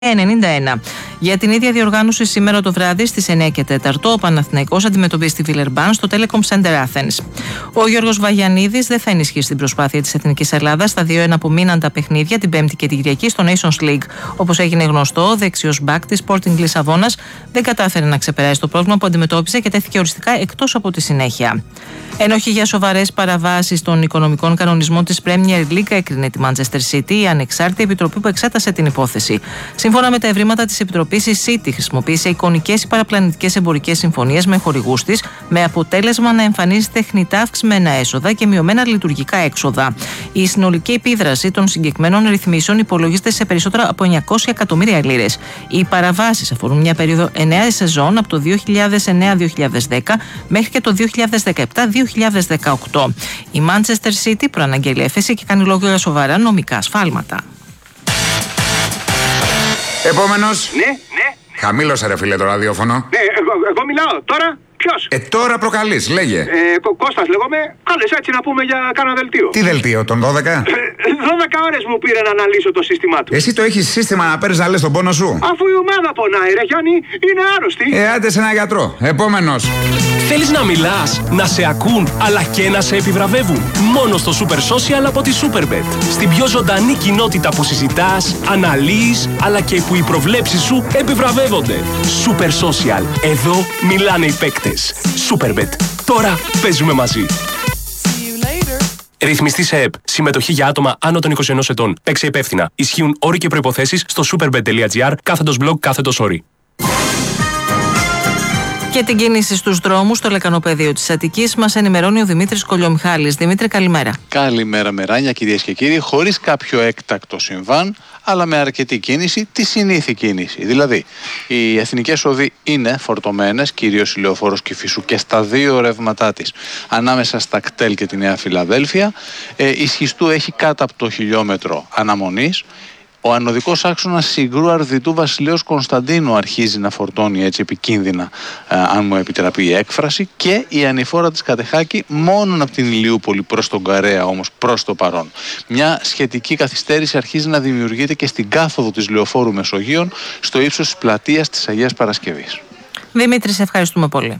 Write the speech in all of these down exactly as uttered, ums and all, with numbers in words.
ενενήντα ένα. Για την ίδια διοργάνωση, σήμερα το βράδυ στις εννιά και τέσσερα ο Παναθηναϊκός αντιμετωπίζει τη Βιλερμπάν στο Telecom Center Athens. Ο Γιώργος Βαγιανίδης δεν θα ενισχύσει την προσπάθεια της Εθνικής Ελλάδας στα δύο εναπομείναντα παιχνίδια την Πέμπτη και την Κυριακή στο Nations League. Όπως έγινε γνωστό, ο δεξιός μπακ της Sporting Λισαβόνας δεν κατάφερε να ξεπεράσει το πρόβλημα που αντιμετώπιζε και τέθηκε οριστικά εκτός από τη συνέχεια. Ενώ όχι για σοβαρές παραβάσεις των οικονομικών κανονισμών της Premier League, έκρινε τη Manchester City η ανεξάρτητη επιτροπή που εξέτασε την υπόθεση. Σύμφωνα με τα ευρήματα της επιτροπής, η City χρησιμοποίησε εικονικές ή παραπλανητικές εμπορικές συμφωνίες με χορηγούς της, με αποτέλεσμα να εμφανίζει τεχνητά αυξημένα έσοδα και μειωμένα λειτουργικά έξοδα. Η συνολική επίδραση των συγκεκριμένων ρυθμίσεων υπολογίζεται σε περισσότερα από εννιακόσια εκατομμύρια λίρες. Οι παραβάσεις αφορούν μια περίοδο εννέα σεζόν από το δύο χιλιάδες εννέα δύο χιλιάδες δέκα μέχρι και το δύο χιλιάδες δεκαεπτά δύο χιλιάδες δεκαοκτώ. Η Manchester City προαναγγέλει έφεση και κάνει λόγο για σοβαρά νομικά σφάλματα. Επόμενος. Ναι, ναι. Χαμήλωσε ρε φίλε το ραδιόφωνο. Ναι, εγώ, εγώ μιλάω. Τώρα ποιος? Ε, τώρα προκαλείς, λέγε. Ε, Κω- Κώστας λέγομαι. Κάλεσε έτσι να πούμε για κάνα δελτίο. Τι δελτίο, τον δώδεκα? Ε, δώδεκα ώρες μου πήρε να αναλύσω το σύστημά του. Εσύ το έχεις σύστημα να παίρνεις να λες τον πόνο σου? Αφού η ομάδα πονάει, ρε Γιάννη, είναι άρρωστη. Ε, άντε σε ένα γιατρό. Επόμενος. Θέλεις να μιλάς, να σε ακούν, αλλά και να σε επιβραβεύουν? Μόνο στο Super Social από τη Superbet. Στην πιο ζωντανή κοινότητα που συζητάς, αναλύεις, αλλά και που οι προβλέψεις σου επιβραβεύονται. Super Social. Εδώ μιλάνε οι παίκτες. Superbet. Τώρα παίζουμε μαζί. Ρυθμιστή σε ΕΠ. Συμμετοχή για άτομα άνω των είκοσι ενός ετών. Παίξε υπεύθυνα. Ισχύουν όροι και προϋποθέσεις στο superbet.gr κάθετος blog κάθετος όροι. Και την κίνηση στους δρόμους στο λεκανοπέδιο της Αττικής μας ενημερώνει ο Δημήτρης Κολιομιχάλης. Δημήτρη, καλημέρα. Καλημέρα, Μεράνια, κυρίες και κύριοι. Χωρίς κάποιο έκτακτο συμβάν, αλλά με αρκετή κίνηση, τη συνήθη κίνηση. Δηλαδή, οι εθνικές οδοί είναι φορτωμένες, κυρίως η Λεωφόρος Κηφισού και στα δύο ρεύματά της, ανάμεσα στα κτέλ και τη Νέα Φιλαδέλφια. Ε, η Σχιστού έχει κάτω από το χιλιόμετρο αναμονής. Ο ανωδικός άξονας Συγκρού Αρδιτού Βασιλέως Κωνσταντίνου αρχίζει να φορτώνει έτσι επικίνδυνα, ε, αν μου επιτραπεί η έκφραση, και η ανηφόρα της Κατεχάκη μόνον από την Ηλιούπολη προς τον Καρέα όμως προς το παρόν. Μια σχετική καθυστέρηση αρχίζει να δημιουργείται και στην κάθοδο της Λεωφόρου Μεσογείων στο ύψος της πλατείας της Αγίας Παρασκευής. Δημήτρη, σε ευχαριστούμε πολύ.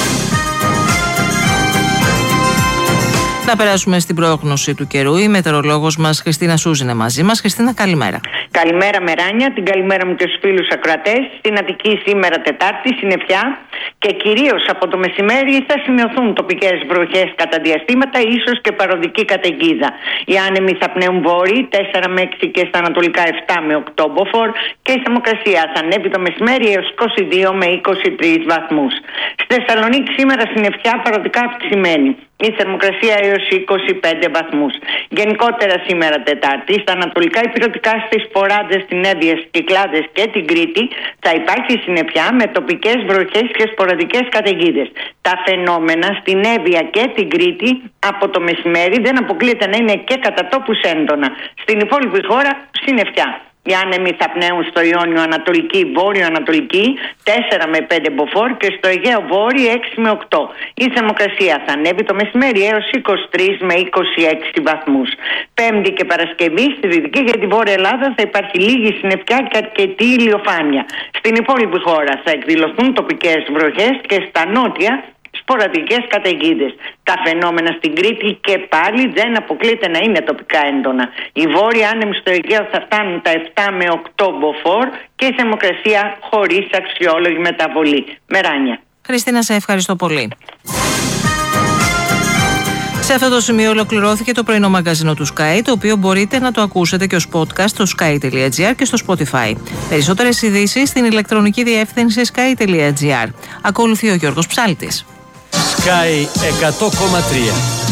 Να περάσουμε στην πρόγνωση του καιρού. Η μετεωρολόγος μας Χριστίνα Σούζη είναι μαζί μας. Χριστίνα, καλημέρα. Καλημέρα, Μεράνια. Την καλημέρα μου και στους φίλους ακροατές. Στην Αττική σήμερα Τετάρτη, συννεφιά και κυρίως από το μεσημέρι θα σημειωθούν τοπικές βροχές κατά διαστήματα, ίσως και παροδική καταιγίδα. Οι άνεμοι θα πνέουν βόρειοι, τέσσερα με έξι και στα ανατολικά επτά με οκτώ μποφόρ, και η θερμοκρασία θα ανέβει το μεσημέρι έως είκοσι δύο με είκοσι τρεις βαθμούς. Στη Θεσσαλονίκη σήμερα συννεφιά παροδικά αυξημένη. Η θερμοκρασία έως είκοσι πέντε βαθμούς. Γενικότερα σήμερα Τετάρτη, στα ανατολικά υπηρετικά, στις Ποράντες, στην Εύβοια, στις Κυκλάδες και την Κρήτη θα υπάρχει συννεφιά με τοπικές βροχές και σποραδικές καταιγίδες. Τα φαινόμενα στην Εύβοια και την Κρήτη από το μεσημέρι δεν αποκλείεται να είναι και κατά τόπους έντονα. Στην υπόλοιπη χώρα συννεφιά. Οι άνεμοι θα πνέουν στο Ιόνιο Ανατολική, Βόρειο Ανατολική τέσσερα με πέντε μποφόρ και στο Αιγαίο Βόρειο έξι με οκτώ. Η θερμοκρασία θα ανέβει το μεσημέρι έως είκοσι τρεις με είκοσι έξι βαθμούς. Πέμπτη και Παρασκευή στη Δυτική και τη Βόρεια Ελλάδα θα υπάρχει λίγη συννεφιά και αρκετή ηλιοφάνεια. Στην υπόλοιπη χώρα θα εκδηλωθούν τοπικές βροχές και στα νότια σποραδικές καταιγίδες. Τα φαινόμενα στην Κρήτη και πάλι δεν αποκλείται να είναι τοπικά έντονα. Οι βόρειοι άνεμοι στο Αιγαίο θα φτάνουν τα επτά με οκτώ μποφόρ και η θερμοκρασία χωρίς αξιόλογη μεταβολή. Μεράνια. Χριστίνα, σε ευχαριστώ πολύ. Σε αυτό το σημείο ολοκληρώθηκε το πρωινό μαγκαζίνο του Sky, το οποίο μπορείτε να το ακούσετε και ως podcast στο sky.gr και στο Spotify. Περισσότερες ειδήσεις στην ηλεκτρονική διεύθυνση sky.gr. Ακολουθεί ο Γιώργος Ψάλτης. Sky εκατό κόμμα τρία.